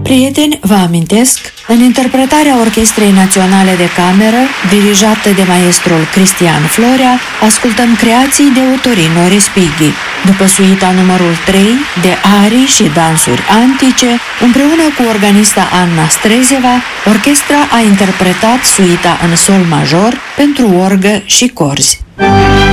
Prieteni, vă amintesc, în interpretarea Orchestrei Naționale de Cameră, dirijată de maestrul Cristian Florea, ascultăm creații de Ottorino Respighi. După suita numărul 3, de arii și dansuri antice, împreună cu organista Anna Strezeva, orchestra a interpretat suita în sol major pentru orgă și corzi.